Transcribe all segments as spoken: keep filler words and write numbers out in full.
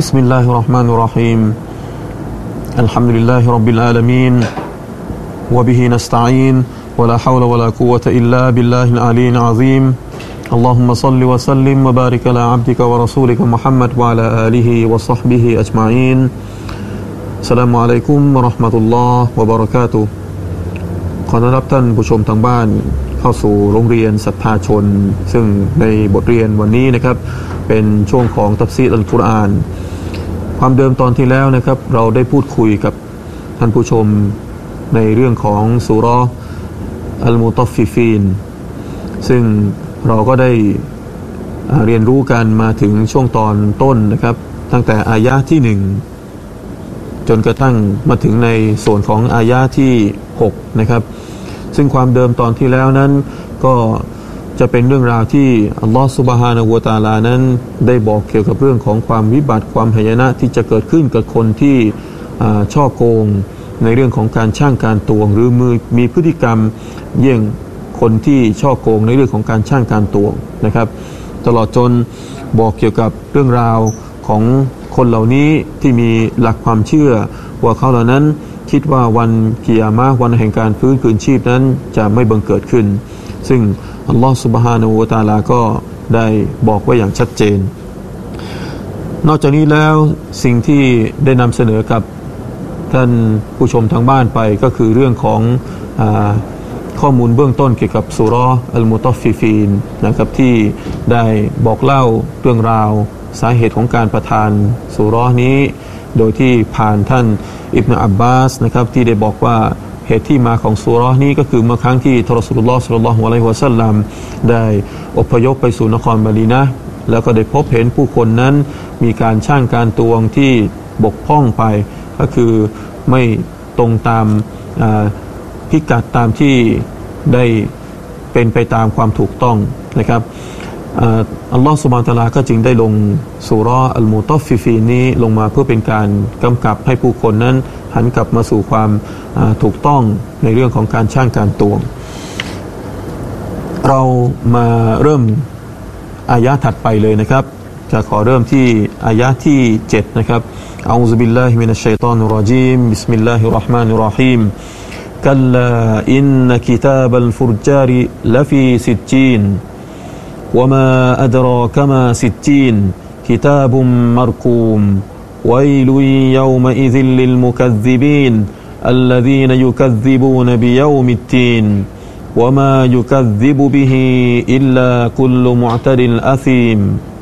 بسم الله الرحمن الرحيم الحمد لله رب العالمين وبه نستعين ولا حول ولا قوة إلا بالله العلي العظيم اللهم صل وسلم وبارك على عبدك ورسولك محمد وعلى آله وصحبه أجمعين السلام عليكم ورحمة الله وبركاته ขอต้อนรับท่านผู้ชมทางบ้านเข้าสู่โรงเรียนศรัทธาชนซึ่งในบทเรียนวันนี้นะครับเป็นช่วงของตัฟซีรอัลกุรอานความเดิมตอนที่แล้วนะครับเราได้พูดคุยกับท่านผู้ชมในเรื่องของซูเราะห์อัลมุตัฟฟิฟีนซึ่งเราก็ได้เรียนรู้กันมาถึงช่วงตอนต้นนะครับตั้งแต่อายะห์ที่หนึ่งจนกระทั่งมาถึงในส่วนของอายะห์ที่หกนะครับซึ่งความเดิมตอนที่แล้วนั้นก็จะเป็นเรื่องราวที่อัลลอฮฺซุบฮานะฮูวะตะอาลานั้นได้บอกเกี่ยวกับเรื่องของความวิบัติความหายนะที่จะเกิดขึ้นกับคนที่ช่อโกงในเรื่องของการช่างการตวงหรือมือมีพฤติกรรมเยี่ยงคนที่ช่อโกงในเรื่องของการช่างการตวงนะครับตลอดจนบอกเกี่ยวกับเรื่องราวของคนเหล่านี้ที่มีหลักความเชื่อว่าเขาเหล่านั้นคิดว่าวันกิยามะห์วันแห่งการฟื้นคืนชีพนั้นจะไม่บังเกิดขึ้นซึ่งอัลลอฮฺซุบฮานะฮูวะตะอาลาก็ได้บอกไว้อย่างชัดเจนนอกจากนี้แล้วสิ่งที่ได้นำเสนอกับท่านผู้ชมทางบ้านไปก็คือเรื่องของอ่าข้อมูลเบื้องต้นเกี่ยวกับซูเราะห์อัลมุตัฟฟิฟีนนะครับที่ได้บอกเล่าเรื่องราวสาเหตุของการประทานซูเราะห์นี้โดยที่ผ่านท่านอิบนุอับบาสนะครับที่ได้บอกว่าเหตุที่มาของซูเราะห์นี้ก็คือเมื่อครั้งที่ท่านรอซูลุลลอฮ์ ศ็อลลัลลอฮุอะลัยฮิวะซัลลัมได้อพยพไปสู่นครมะดีนะห์แล้วก็ได้พบเห็นผู้คนนั้นมีการช่างการตวงที่บกพร่องไปก็คือไม่ตรงตามพิกัดตามที่ได้เป็นไปตามความถูกต้องนะครับอัลลอฮฺซุบฮานะฮูวะตะอาลาก็จึงได้ลงซูเราะห์อัลมุตัฟฟิฟีนนี้ลงมาเพื่อเป็นการกำกับให้ผู้คนนั้นหันกลับมาสู่ความถูกต้องในเรื่องของการช่างการตวงเรามาเริ่มอายะห์ถัดไปเลยนะครับจะขอเริ่มที่อายะห์ที่เจ็ดนะครับอะอูซุบิลลาฮิมินัชชัยฏอนิรเราะญีมบิสมิลลาฮิรเราะห์มานิรเราะฮีมกัลลาอินนะกิตาบัลฟุรจาริละฟีซิจญีนوما أدراك ما سجين كتاب مرقوم ويل يومئذ للمكذبين الذين يكذبون بيوم الدين وما يكذب به إلا كل معتد أثيم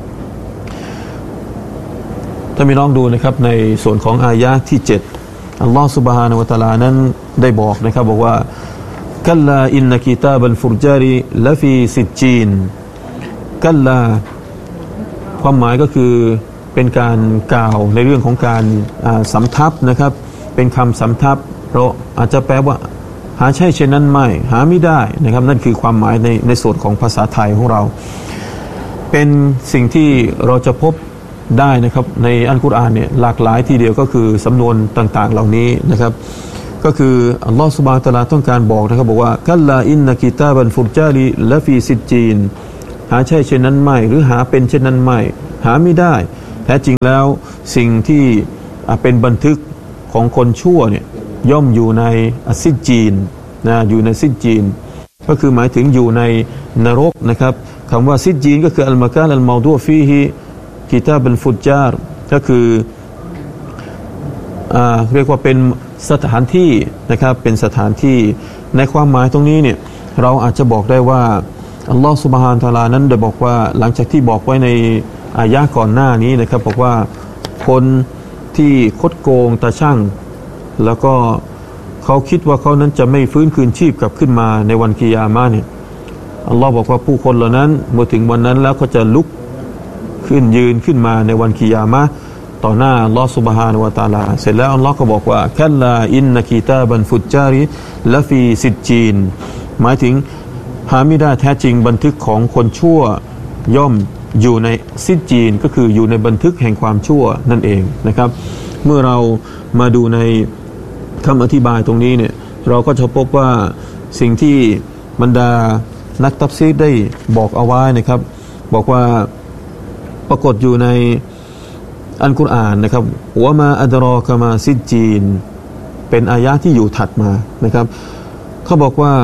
ถ้ามีน้องดูนะครับในส่วนของอายะห์ที่เจ็ดอัลลอฮฺซุบฮานะฮูวะตะอาลานั้นได้บอกนะครับบอกว่ากัลลาอินนะกิตาบัลฟุรจาริละฟีซิจญีนกัลลาความหมายก็คือเป็นการกล่าวในเรื่องของการสำทับนะครับเป็นคำสำทับเราอาจจะแปลว่าหาใช่เช่นนั้นไม่หาไม่ได้นะครับนั่นคือความหมายในในส่วนของภาษาไทยของเราเป็นสิ่งที่เราจะพบได้นะครับในอัลกุรอานเนี่ยหลากหลายทีเดียวก็คือสำนวนต่างๆเหล่านี้นะครับก็คืออัลลอฮฺซุบฮานะฮูวะตะอาลาต้องการบอกนะครับบอกว่ากัลลาอินนะกิตาบัลฟุรจาริละฟีซิจญีนหาใช่เช่นนั้นไม่หรือหาเป็นเช่นนั้นไม่หาไม่ได้แท้จริงแล้วสิ่งที่เป็นบันทึกของคนชั่วเนี่ยย่อมอยู่ในซิจญีนนะอยู่ในซิจญีนก็คือหมายถึงอยู่ในนรกนะครับคำว่าซิจญีนก็คืออัลมะกานอัลมอดูฟีฮิกิตาบัลฟุรจาร์ก็คืออ่าเรียกว่าเป็นสถานที่นะครับเป็นสถานที่ในความหมายตรงนี้เนี่ยเราอาจจะบอกได้ว่าอัลลอฮฺซุบฮานะฮูวะตะอาลานั้นได้บอกว่าหลังจากที่บอกไว้ในอายะห์ก่อนหน้านี้นะครับบอกว่าคนที่คดโกงตาช่างแล้วก็เขาคิดว่าเขานั้นจะไม่ฟื้นคืนชีพกลับขึ้นมาในวันกิยามะห์เนี่ยอัลลอฮฺบอกว่าผู้คนเหล่านั้นเมื่อถึงวันนั้นแล้วเขาจะลุกขึ้นยืนขึ้นมาในวันกิยามะห์ต่อหน้าอัลลอฮฺซุบฮานะฮูวะตะอาลาเสร็จแล้วอัลลอฮฺก็บอกว่ากัลลาอินนะกิตาบันฟุจจาริละฟีซิจญีนหมายถึงหาไม่ได้แท้จริงบันทึกของคนชั่วย่อมอยู่ในซิจญีนก็คืออยู่ในบันทึกแห่งความชั่วนั่นเองนะครับเมื่อเรามาดูในคำอธิบายตรงนี้เนี่ยเราก็จะพบว่าสิ่งที่บรรดานักตัฟซีรได้บอกเอาไว้นะครับบอกว่าปรากฏอยู่ในอัลกุรอานนะครับวะมาอัดรอกะมาซิจญีนเป็นอายะที่อยู่ถัดมานะครับเขาบอกว่า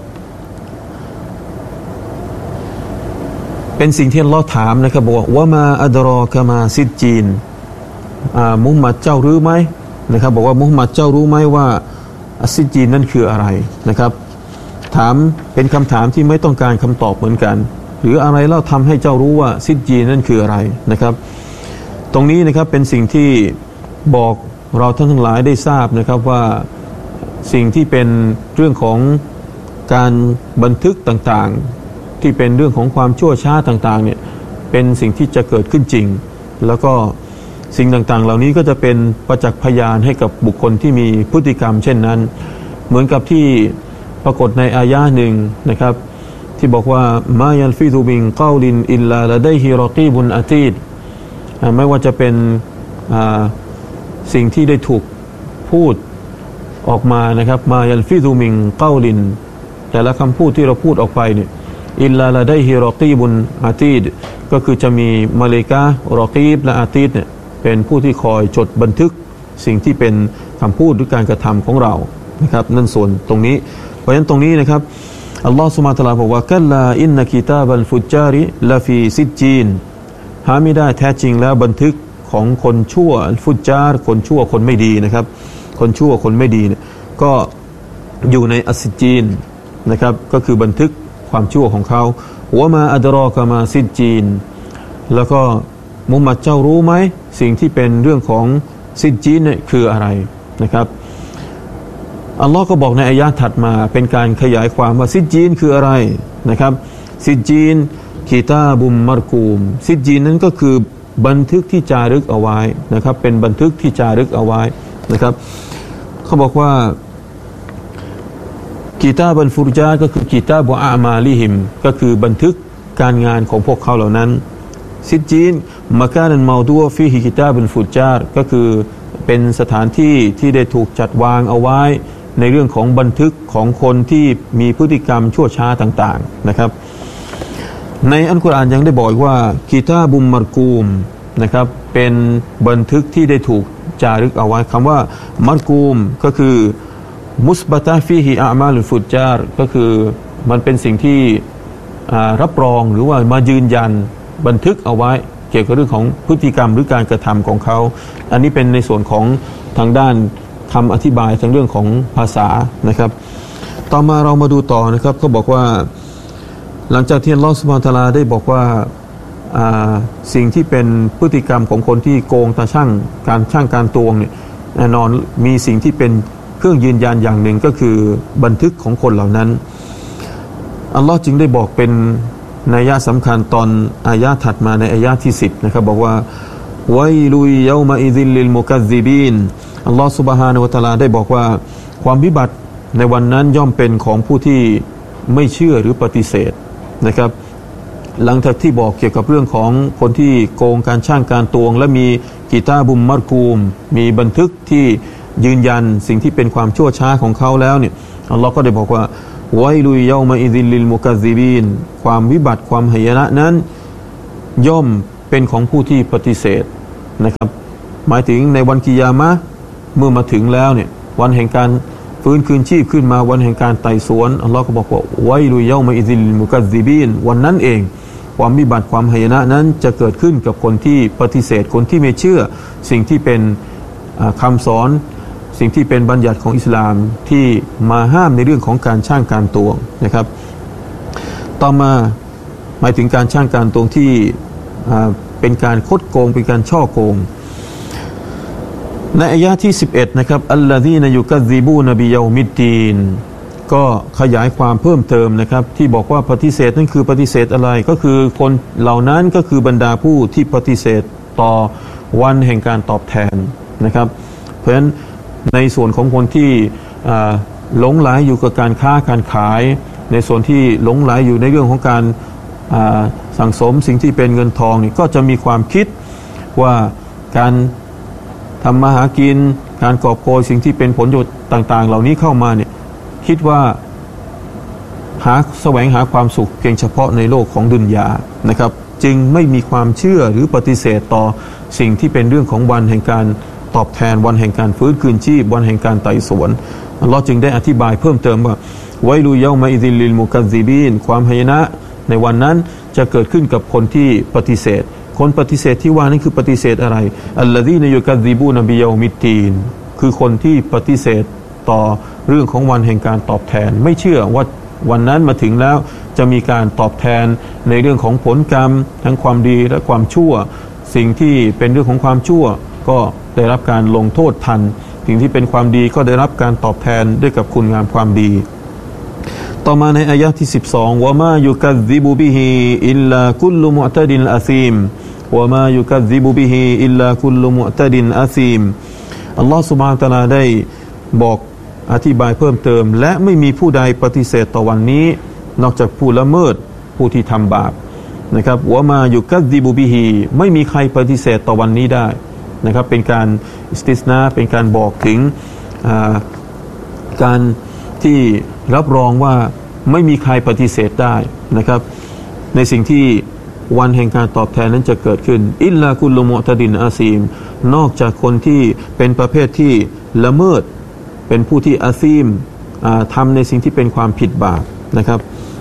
เป็นสิ่งที่อัลเลาะห์ถามนะครับบอกว่าวะมาอัดรอกะมาซิจญีนอ่ามุฮัมมัดเจ้ารู้ไหมนะครับบอกว่ามุฮัมมัดเจ้ารู้ไหมว่าอัสซิจญีนนั่นคืออะไรนะครับถามเป็นคำถามที่ไม่ต้องการคำตอบเหมือนกันหรืออะไรเล่าทำให้เจ้ารู้ว่าซิจญีนนั่นคืออะไรนะครับตรงนี้นะครับเป็นสิ่งที่บอกเราท่านทั้งหลายได้ทราบนะครับว่าสิ่งที่เป็นเรื่องของการบันทึกต่างๆที่เป็นเรื่องของความชั่วช้าต่างๆเนี่ยเป็นสิ่งที่จะเกิดขึ้นจริงแล้วก็สิ่งต่างๆเหล่านี้ก็จะเป็นประจักษ์พยานให้กับบุคคลที่มีพฤติกรรมเช่นนั้นเหมือนกับที่ปรากฏในอายะห์หนึ่งนะครับที่บอกว่ามายัลฟิซุมินกอลินอิลลาละดัยฮิรอกีบุนอะตีดไม่ว่าจะเป็นสิ่งที่ได้ถูกพูดออกมานะครับมายัลฟิซุมินกอลินแต่ละคำพูดที่เราพูดออกไปเนี่ยอิลลาละดัยฮิรอกีบุนอะตีดก็คือจะมีมะลาอิกะฮ์รอกีบและอะตีดเนี่ยเป็นผู้ที่คอยจดบันทึกสิ่งที่เป็นคำพูดหรือการกระทำของเรานะครับนั่นส่วนตรงนี้เพราะฉะนั้นตรงนี้นะครับอัลลอฮฺซุบฮานะฮูวะตะอาลาบอกว่ากัลลาอินนะกิตาบัลฟุจจาริละฟีซิจญีนหาไม่ได้แท้จริงแล้วบันทึกของคนชั่วฟุจจารคนชั่วคนไม่ดีนะครับคนชั่วคนไม่ดีเนี่ยก็อยู่ในอัสซิจญีนนะครับก็คือบันทึกความชั่วของเขาวะมาอัดรอกะมาซิจญีนแล้วก็มุฮัมมัดเจ้ารู้ไหมสิ่งที่เป็นเรื่องของซิจญีนเนี่ยคืออะไรนะครับอัลลอฮ์ก็บอกในอายะห์ถัดมาเป็นการขยายความว่าซิจญีนคืออะไรนะครับซิจญีนกิตาบุมมัรกูมซิจญีนนั้นก็คือบันทึกที่จารึกเอาไว้นะครับเป็นบันทึกที่จารึกเอาไว้นะครับเขาบอกว่ากิตาบัลฟุรจาก็คือกิตาบุอามาลิฮิมก็คือบันทึกการงานของพวกเขาเหล่านั้นซิจญีนมะกานันเมาดัวฟีฮิกิตาบัลฟุรจาก็คือเป็นสถานที่ที่ได้ถูกจัดวางเอาไว้ในเรื่องของบันทึกของคนที่มีพฤติกรรมชั่วช้าต่างๆนะครับในอัลกุรอานยังได้บอกว่ากิตาบุมมัรกูมนะครับเป็นบันทึกที่ได้ถูกจารึกเอาไว้คำว่ามัรกูมก็คือมุสบะตะฟีฮิอามาลุฟุจจารก็คือมันเป็นสิ่งที่รับรองหรือว่ามายืนยันบันทึกเอาไว้เกี่ยวกับเรื่องของพฤติกรรมหรือการกระทำของเขาอันนี้เป็นในส่วนของทางด้านคำอธิบายทางเรื่องของภาษานะครับต่อมาเรามาดูต่อนะครับเขาบอกว่าหลังจากที่อัลเลาะห์ซุบฮานะฮูวะตะอาลาได้บอกว่าสิ่งที่เป็นพฤติกรรมของคนที่โกงตาช่างการช่างการตวงเนี่ยแน่นอนมีสิ่งที่เป็นเครื่องยืนยันอย่างหนึ่งก็คือบันทึกของคนเหล่านั้นอัลเลาะห์จึงได้บอกเป็นนัยยะสำคัญตอนอายะห์ถัดมาในอายะห์ที่สิบนะครับบอกว่าไวลุยยอมะอิซิลลิลมุกัซซิบีนอัลลอฮฺซุบฮานะฮูวะตะอาลาได้บอกว่าความวิบัติในวันนั้นย่อมเป็นของผู้ที่ไม่เชื่อหรือปฏิเสธนะครับหลังจากที่บอกเกี่ยวกับเรื่องของคนที่โกงการช่างการตวงและมีกิตาบุมมัรกูมมีบันทึกที่ยืนยันสิ่งที่เป็นความชั่วช้าของเขาแล้วเนี่ยอัลลอฮ์ก็ได้บอกว่าไวลุยยอมะอิซิลลิลมุกัซซิบีนความวิบัติความหายนะนั้นย่อมเป็นของผู้ที่ปฏิเสธนะครับหมายถึงในวันกิยามะห์เมื่อมาถึงแล้วเนี่ยวันแห่งการฟื้นคืนชีพขึ้นมาวันแห่งการไต่สวนอัลลอฮ์ก็บอกว่าไวลุยยอมะอิซิลลิลมุกัซซิบีนวันนั้นเองความวิบัติความหายนะนั้นจะเกิดขึ้นกับคนที่ปฏิเสธคนที่ไม่เชื่อสิ่งที่เป็นคำสอนสิ่งที่เป็นบัญญัติของอิสลามที่มาห้ามในเรื่องของการช่างการตวงนะครับต่อมาหมายถึงการช่างการตวงที่เป็นการคดโกงเป็นการช่อโกงในอายะห์ที่สิบเอ็ดนะครับอัลลซีนยุกัซซิบูนบิยอมิดดีนก็ขยายความเพิ่มเติมนะครับที่บอกว่าปฏิเสธนั่นคือปฏิเสธอะไรก็คือคนเหล่านั้นก็คือบรรดาผู้ที่ปฏิเสธต่อวันแห่งการตอบแทนนะครับเพราะฉะนั้นในส่วนของคนที่หลงไหลอยู่กับการค้าการขายในส่วนที่หลงไหลอยู่ในเรื่องของการสั่งสมสิ่งที่เป็นเงินทองนี่ก็จะมีความคิดว่าการทำมาหากินการกอบโกยสิ่งที่เป็นผลประโยชน์ต่างๆเหล่านี้เข้ามาเนี่ยคิดว่าหาแสวงหาความสุขเพียงเฉพาะในโลกของดุนยานะครับจึงไม่มีความเชื่อหรือปฏิเสธต่อสิ่งที่เป็นเรื่องของวันแห่งการตอบแทนวันแห่งการฟื้นคืนชีพวันแห่งการไต่สวนอัลลอฮ์จึงได้อธิบายเพิ่มเติมว่าไวลุยอมะอิซิลลิลมุกัซซิบีนความหายนะในวันนั้นจะเกิดขึ้นกับคนที่ปฏิเสธคนปฏิเสธที่ว่านั้นคือปฏิเสธอะไรอัลลซีนยุกัซซิบูนบิยอมิดดีนคือคนที่ปฏิเสธต่อเรื่องของวันแห่งการตอบแทนไม่เชื่อว่าวันนั้นมาถึงแล้วจะมีการตอบแทนในเรื่องของผลกรรมทั้งความดีและความชั่วสิ่งที่เป็นเรื่องของความชั่วก็ได้รับการลงโทษทันสิ่งที่เป็นความดีก็ได้รับการตอบแทนด้วยกับคุณงามความดีต่อมาในอายะห์ที่สิบสองวะมายุกัซซิบุบิฮิอิลลาคุลลุมุอ์ตะดินอะซีมวะมายุกัซซิบุบิฮิอิลลาคุลลุมุอ์ตะดินอะซีมอัลลอฮฺซุบฮานะฮูวะตะอาลาได้บอกอธิบายเพิ่มเติมและไม่มีผู้ใดปฏิเสธต่อวันนี้นอกจากผู้ละเมิดผู้ที่ทำบาปนะครับวะมายุกัซซิบุบิฮิไม่มีใครปฏิเสธต่อวันนี้ได้นะครับเป็นการอิสติสนาเป็นการบอกถึงการที่รับรองว่าไม่มีใครปฏิเสธได้นะครับในสิ่งที่วันแห่งการตอบแทนนั้นจะเกิดขึ้นอิลลาคุลลุมุอ์ตะดินอาซีมนอกจากคนที่เป็นประเภทที่ละเมิดเป็นผู้ที่อาซีมทำในสิ่งที่เป็นความผิดบาปนะครับ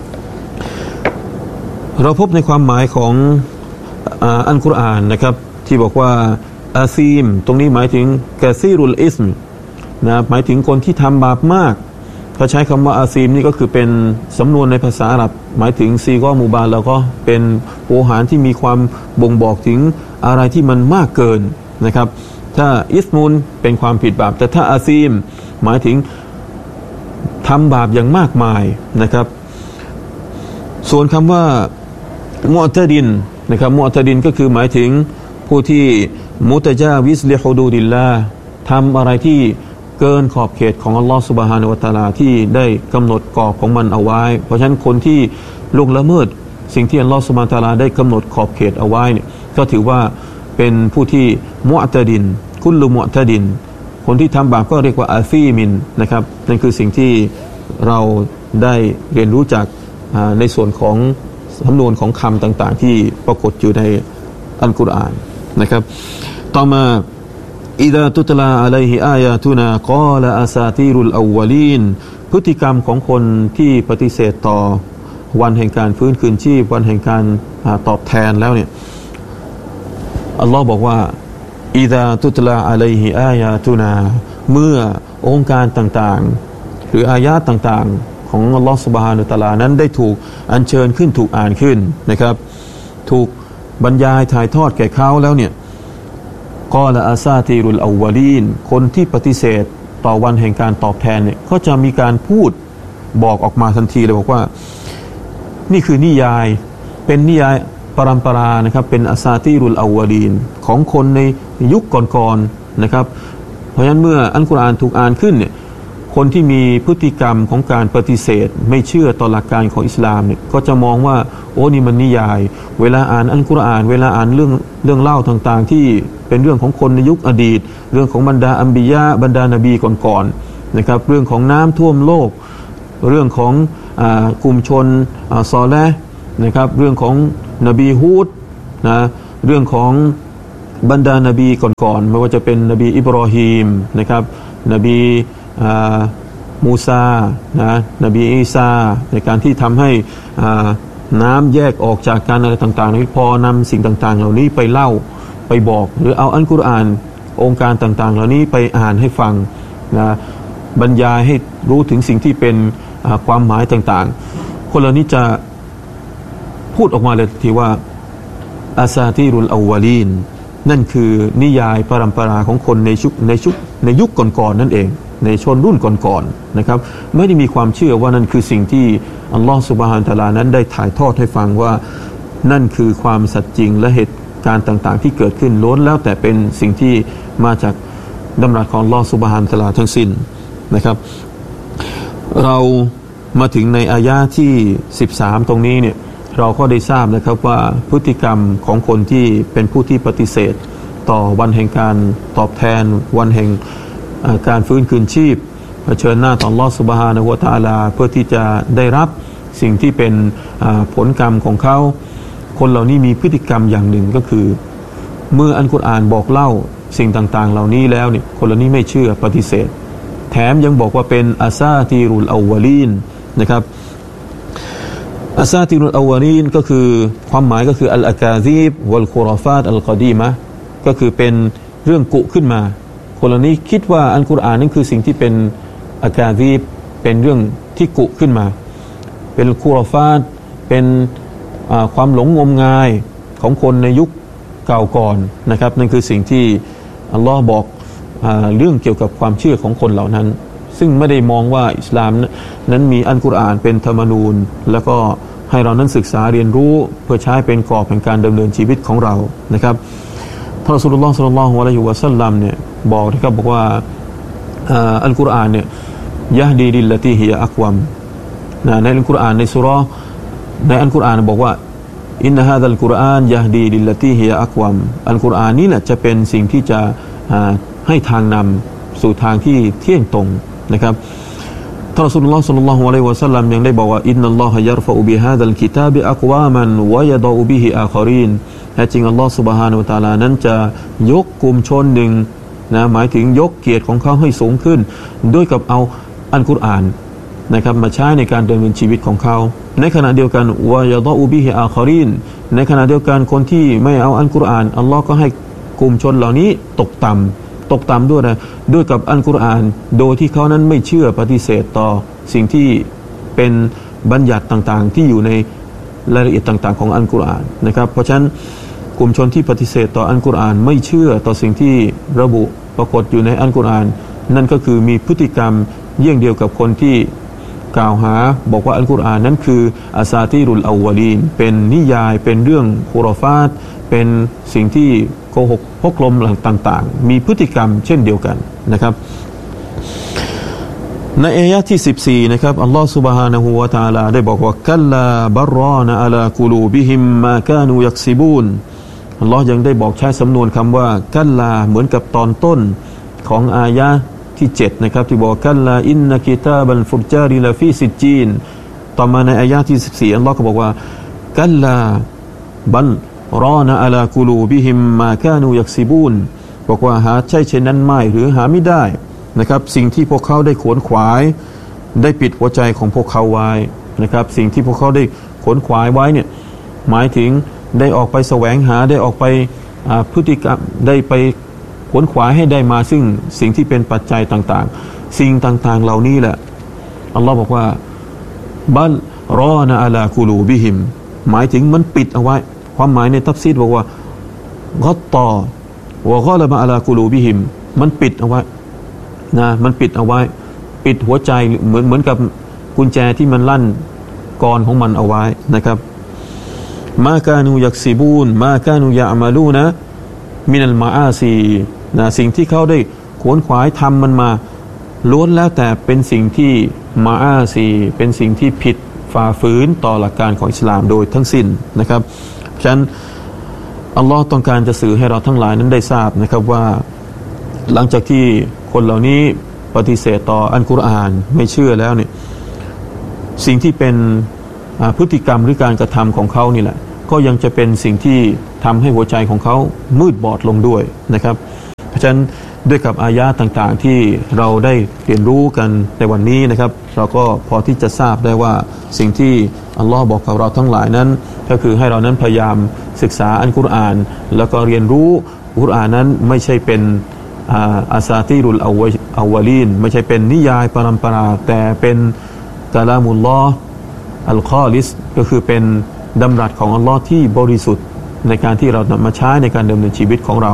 เราพบในความหมายของอัลกุรอานนะครับที่บอกว่าอาซีมตรงนี้หมายถึงกะซีรุลอิสมนะหมายถึงคนที่ทำบาปมากเขาใช้คำว่าอาซีมนี่ก็คือเป็นสำนวนในภาษาอาหรับหมายถึงซีกอมูบาแล้วก็เป็นโวหารที่มีความบ่งบอกถึงอะไรที่มันมากเกินนะครับถ้าอิสมุนเป็นความผิดบาปแต่ถ้าอาซีมหมายถึงทำบาปอย่างมากมายนะครับส่วนคำว่ามุอ์ตะดินนะครับมุอ์ตะดินก็คือหมายถึงผู้ที่มุตะจาวิสลิฮุดูดิลลาห์ทำอะไรที่เกินขอบเขตของอัลลอฮฺซุบฮานะฮูวะตะอาลาที่ได้กำหนดกรอบของมันเอาไว้เพราะฉะนั้นคนที่ล่วงละเมิดสิ่งที่อัลลอฮฺซุบฮานะฮูวะตะอาลาได้กำหนดขอบเขตเอาไว้เนี่ยก็ถือว่าเป็นผู้ที่มุอ์ตะดินคุลลุมุอ์ตะดินคนที่ทำบาปก็เรียกว่าอาซีมินนะครับนั่นคือสิ่งที่เราได้เรียนรู้จากในส่วนของสำนวนของคำต่างๆที่ปรากฏอยู่ในอัลกุรอานนะครับต่อมาอิดะตุตลาอะลัยฮิอายาตุนากอลอาซาตีรุลอววลีนพฤติกรรมของคนที่ปฏิเสธต่อวันแห่งการฟื้นคืนชีพวันแห่งการตอบแทนแล้วเนี่ยอัลลอฮ์บอกว่าอิดะตุตลาอะลัยฮิอายาตุนาเมื่อองค์การต่างๆหรืออายะห์ต่างๆของอัลลอฮ์ซุบฮานะฮูวะตะอาลานั้นได้ถูกอัญเชิญขึ้นถูกอ่านขึ้นนะครับถูกบรรยายถ่ายทอดแก่เขาแล้วเนี่ยกอละอาซาตีรุลอววลีนคนที่ปฏิเสธต่อวันแห่งการตอบแทนเนี่ยก็จะมีการพูดบอกออกมาทันทีเลยบอกว่านี่คือนิยายเป็นนิยายปรัมปรานะครับเป็นอาซาตีรุลอววลีนของคนในยุคก่อนๆนะครับเพราะฉะนั้นเมื่ออัลกุรอานถูกอ่านขึ้นเนี่ยคนที่มีพฤติกรรมของการปฏิเสธไม่เชื่อต่อหลักการของอิสลามเนี่ยก็จะมองว่าโอ้นี่มันนิยายเวลาอ่านอัลกุรอานเวลาอ่านเรื่องเรื่องเล่าต่างๆที่เป็นเรื่องของคนในยุคอดีตเรื่องของบรรดาอัมบิยะบรรดานบีก่อนๆนะครับเรื่องของน้ำท่วมโลกเรื่องของอ่ากลุ่มชนอ่าซอเลห์นะครับเรื่องของนบีฮูดนะเรื่องของบรรดานบีก่อนๆไม่ว่าจะเป็นนบีอิบรอฮีมนะครับนบีมูซานะนบีอีสาในการที่ทำให้น้ำแยกออกจากกันอะไรต่างๆนี้พอนำสิ่งต่างๆเหล่านี้ไปเล่าไปบอกหรือเอาอัลกุรอานองค์การต่างๆเหล่านี้ไปอ่านให้ฟังนะบรรยายให้รู้ถึงสิ่งที่เป็นความหมายต่างๆคนเหล่านี้จะพูดออกมาเลยทีว่าอาซาตีรุลอววลีนนั่นคือนิยายปรัมปราของคนในชุกในชุกในยุคก่อนๆนั่นเองในชนรุ่นก่อนๆนะครับไม่ได้มีความเชื่อว่านั่นคือสิ่งที่อัลลอฮฺซุบฮานะฮูวะตะอาลานั้นได้ถ่ายทอดให้ฟังว่านั่นคือความสัตย์จริงและเหตุการณ์ต่างๆที่เกิดขึ้นล้วนแล้วแต่เป็นสิ่งที่มาจากดำรัสของอัลลอฮฺซุบฮานะฮูวะตะอาลาทั้งสิ้นนะครับเรามาถึงในอายะห์ที่สิบสามตรงนี้เนี่ยเราก็ได้ทราบนะครับว่าพฤติกรรมของคนที่เป็นผู้ที่ปฏิเสธต่อวันแห่งการตอบแทนวันแห่งการฟื้นคืนชีพเผชิญหน้าต่ออัลเลาะห์ซุบฮานะฮูวะตะอาลาเพื่อที่จะได้รับสิ่งที่เป็นผลกรรมของเขาคนเหล่านี้มีพฤติกรรมอย่างหนึ่งก็คือเมื่ออัลกุรอานบอกเล่าสิ่งต่างๆเหล่านี้แล้วเนี่ยคนเหล่านี้ไม่เชื่อปฏิเสธแถมยังบอกว่าเป็นอาซาตีรุลอาวลีนนะครับอาซาตีรุลอาวลีนก็คือความหมายก็คืออัลอากาซีบวัลคุรอฟาตอัลกอดีมะก็คือเป็นเรื่องกุขึ้นมาคนเหล่านี้คิดว่าอัลกุรอานนั้นคือสิ่งที่เป็นอากาซีบเป็นเรื่องที่กุขึ้นมาเป็นคุรอฟาตเป็นความหลงงมงายของคนในยุคเก่าก่อนนะครับนั่นคือสิ่งที่อัลลอฮ์บอกเรื่องเกี่ยวกับความเชื่อของคนเหล่านั้นซึ่งไม่ได้มองว่าอิสลามนั้นมีอัลกุรอานเป็นธรรมนูญแล้วก็ให้เรานั้นศึกษาเรียนรู้เพื่อใช้เป็นกรอบแห่งการดำเนินชีวิตของเรานะครับท่านรอซูลุลลอฮ์ ศ็อลลัลลอฮุอะลัยฮิวะซัลลัมเนี่ยบอกนะครับบอกว่าอัลกุรอานเนี่ยยะฮดีลิลลตีฮิยะอักวัมในอัลกุรอานในซูเราะห์ในอัลกุรอานบอกว่าอินนะฮาซัลกุรอานยะฮดีลิลลตีฮิยะอักวัมอัลกุรอานนี่แหละจะเป็นสิ่งที่จะให้ทางนำสู่ทางที่เที่ยงตรงนะครับท่านรอซูลุลลอฮ์ ศ็อลลัลลอฮุอะลัยฮิวะซัลลัมยังได้บอกว่าอินนัลลอฮะยัรฟะอุบิฮาซัลกิตาบิอักวามันวะยะฎอบิฮิอาคอรีนแท้จริงอัลลอฮ์ซุบฮานะฮูวะตะอาลานั้นจะยกกลุ่มชนหนึ่งนะหมายถึงยกเกียรติของเขาให้สูงขึ้นด้วยกับเอาอัลกุรอานนะครับมาใช้ในการดำเนินชีวิตของเขาในขณะเดียวกันวะยะฎอบิฮิอาคอรีนในขณะเดียวกันคนที่ไม่เอาอัลกุรอานอัลลอฮ์ก็ให้กลุ่มชนเหล่านี้ตกต่ำตกต่ำด้วยนะด้วยกับอัลกุรอานโดยที่เขานั้นไม่เชื่อปฏิเสธต่อสิ่งที่เป็นบัญญัติต่างๆที่อยู่ในรายละเอียดต่างๆของอัลกุรอานนะครับเพราะฉะนั้นกลุ่มชนที่ปฏิเสธต่ออัลกุรอานไม่เชื่อต่อสิ่งที่ระบุปรากฏอยู่ในอัลกุรอานนั่นก็คือมีพฤติกรรมเยี่ยงเดียวกับคนที่กล่าวหาบอกว่าอัลกุรอานนั้นคืออาซาตีรุลอาวลีนเป็นนิยายเป็นเรื่องคุรอฟาตเป็นสิ่งที่โกหกพกลมต่างๆมีพฤติกรรมเช่นเดียวกันนะครับในอายะห์ที่สิบสี่นะครับอัลลอฮฺ سبحانه และ تعالى ได้บอกว่ากัลลาบัรรานะอะลากุลูบิฮิมมาคานูยักซิบูนอัลลอฮ์ยังได้บอกใช้สำนวนคำว่ากัลลาเหมือนกับตอนต้นของอายะห์ที่เจ็ดนะครับที่บอกกัลลาอินนะกิตาบัลฟุรจาริลาฟีซิจจีนต่อมาในอายะห์ที่สิบสี่อัลลอฮ์ก็บอกว่ากัลลาบัลรานะอะลากุลูบิฮิมมาคานูยักซิบูนบอกว่าหาใช่เช่นนั้นไม่หรือหาไม่ได้นะครับสิ่งที่พวกเขาได้ขวนขวายได้ปิดหัวใจของพวกเขาไว้นะครับสิ่งที่พวกเขาได้ขวนขวายไว้เนี่ยหมายถึงได้ออกไปแสวงหาได้ออกไปพฤติกรรมได้ไปขวนขวายให้ได้มาซึ่งสิ่งที่เป็นปัจจัยต่างๆสิ่งต่างๆเหล่านี้แหละอัลลอฮ์บอกว่าบัลรอนะอะลากุลูบิฮิมหมายถึงมันปิดเอาไว้ความหมายในตัฟซีรบอกว่ากัตตอวะกอละบะอะลากุลูบิฮิมมันปิดเอาไว้นะมันปิดเอาไว้ปิดหัวใจเหมือนเหมือนกับกุญแจที่มันลั่นกรของมันเอาไว้นะครับมาคานูยักซิบูนมาคานูยะอ์มาลูนะมินัลมาอาซีนะสิ่งที่เขาได้ขวนขวายทำมันมาล้วนแล้วแต่เป็นสิ่งที่มาอาซีเป็นสิ่งที่ผิดฝ่าฝืนต่อหลักการของอิสลามโดยทั้งสิ้นนะครับฉะนั้นอัลลอฮ์ต้องการจะสื่อให้เราทั้งหลายนั้นได้ทราบนะครับว่าหลังจากที่คนเหล่านี้ปฏิเสธต่ออัลกุรอานไม่เชื่อแล้วเนี่ยสิ่งที่เป็นพฤติกรรมหรือการกระทำของเขานี่แหละก็ยังจะเป็นสิ่งที่ทำให้หัวใจของเขามืดบอดลงด้วยนะครับเพราะฉะนั้นด้วยกับอายะห์ต่างๆที่เราได้เรียนรู้กันในวันนี้นะครับเราก็พอที่จะทราบได้ว่าสิ่งที่อัลลอฮ์บอกกับเราทั้งหลายนั้นก็คือให้เรานั้นพยายามศึกษาอัลกุรอานแล้วก็เรียนรู้อัลกุรอานนั้นไม่ใช่เป็นอาซาตีรุลอาวลีนไม่ใช่เป็นนิยายปรัมปราแต่เป็นกะลามุลลอฮ์อัลคอลิสก็คือเป็นดำรัสของอัลลอฮ์ที่บริสุทธิ์ในการที่เรานำมาใช้ในการดำเนินชีวิตของเรา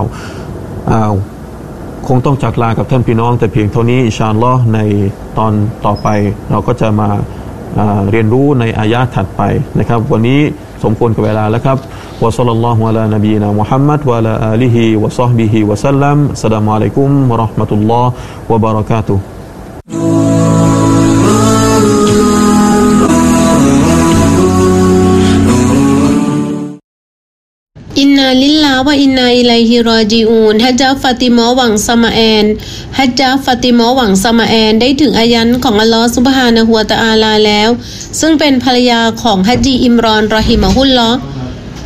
คงต้องจากลากับท่านพี่น้องแต่เพียงเท่านี้อินชาอัลลอฮ์ในตอนต่อไปเราก็จะมาเรียนรู้ในอายะห์ถัดไปนะครับวันนี้สมควรกับเวลาแล้วครับวะศ็อลลัลลอฮุอะลานบีนะมุฮัมมัดวะอะลาอาลิฮิวะศอฮบิฮิวะซัลลัมอัสสลามุอะลัยกุมวะเราะห์มะตุลลอฮ์วะบะเราะกาตุฮ์อินนาลิลลาฮ์วะอินนาอิลัยฮิรอญิอูนฮัจญะฟาติมาหวังสมาแอนฮัจญะฟาติมาหวังสมาแอนได้ถึงอายันของอัลลอฮ์ซุบฮานะฮูวะตะอาลาแล้วซึ่งเป็นภรรยาของฮัจญีอิมรอนรอฮิมะฮุลลอฮ์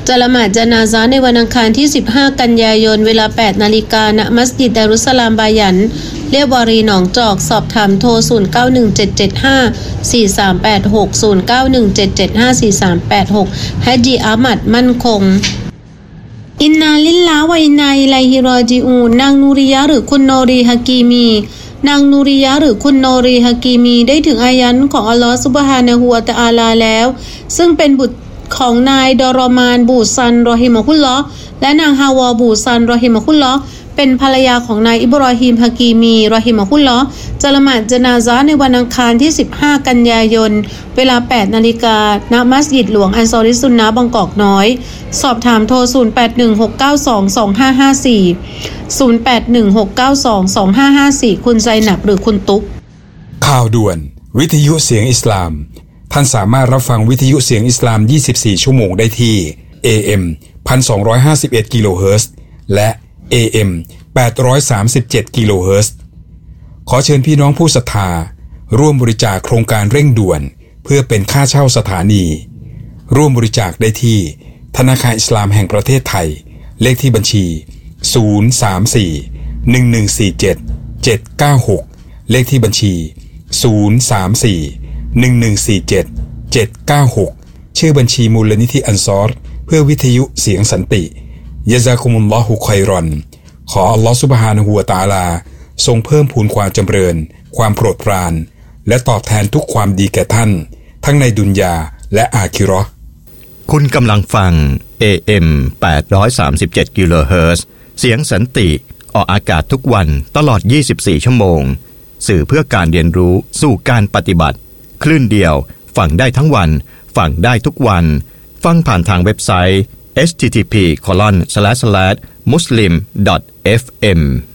จะละหมาดญะนาซาในวันอังคารที่สิบห้ากันยายนเวลา แปดนาฬิกา ณ มัสยิดดารุสสลามบายันเรียบวารีหนองจอกสอบถามโทรศูนย์ เก้า หนึ่ง เจ็ด เจ็ด ห้า สี่ สาม แปด หก ศูนย์ เก้า หนึ่ง เจ็ด เจ็ด ห้า สี่ สาม แปด หกฮะจีอามัดมั่นคงอินนาลิลลาฮ์วะอินนาอิลัยฮิรอญิอูนนางนูริยะหรือคุณโนรีฮะกีมีนางนูริยะหรือคุณโนรีฮะกีมีได้ถึงอายันของอัลลอฮฺซุบฮานะฮูวะตะอาลาแล้วซึ่งเป็นบุตรของนายดอรอมานบูซันรอฮิมะฮุลลอฮ์และนางฮาวาบูซันรอฮิมะฮุลลอฮ์เป็นภรรยาของนายอิบรอฮีมฮะกีมีรอฮิมะฮุลลอฮ์จะละหมาดญะนาซาในวันอังคารที่สิบห้ากันยายนเวลา แปดนาฬิกา ณ มัสยิดหลวงอันซอริซุนนะห์บางกอกน้อยสอบถามโทรศูนย์ แปด หนึ่ง หก เก้า สอง สอง ห้า ห้า สี่ ศูนย์ แปด หนึ่ง หก เก้า สอง สอง ห้า ห้า สี่คุณไซนับหรือคุณตุ๊กข่าวด่วนวิทยุเสียงอิสลามท่านสามารถรับฟังวิทยุเสียงอิสลามยี่สิบสี่ชั่วโมงได้ที่ เอ เอ็ม หนึ่งพันสองร้อยห้าสิบเอ็ด กิโลเฮิรตซ์และ เอ เอ็ม แปดร้อยสามสิบเจ็ด กิโลเฮิรตซ์ขอเชิญพี่น้องผู้ศรัทธาร่วมบริจาคโครงการเร่งด่วนเพื่อเป็นค่าเช่าสถานีร่วมบริจาคได้ที่ธนาคารอิสลามแห่งประเทศไทยเลขที่บัญชีศูนย์ สาม สี่ หนึ่ง หนึ่ง สี่ เจ็ด เจ็ด เก้า หกเลขที่บัญชีศูนย์ สาม สี่ หนึ่ง หนึ่ง สี่ เจ็ด เจ็ด เก้า หกชื่อบัญชีมูลนิธิอันซอรเพื่อวิทยุเสียงสันติยะซากุมุลลอฮุค็อยรอนขออัลลอฮฺซุบฮานะฮูวะตะอาลาทรงเพิ่มพูนความจำเริญความโปรดปรานและตอบแทนทุกความดีแก่ท่านทั้งในดุนยาและอาคิเราะห์คุณกำลังฟัง เอ เอ็ม แปดร้อยสามสิบเจ็ด กิโลเฮิรตซ์เสียงสันติออกอากาศทุกวันตลอดยี่สิบสี่ชั่วโมงสื่อเพื่อการเรียนรู้สู่การปฏิบัติคลื่นเดียวฟังได้ทั้งวันฟังได้ทุกวันฟังผ่านทางเว็บไซต์ เอช ที ที พี โคลอน สแลช สแลช มุสลิม ดอท เอฟ เอ็ม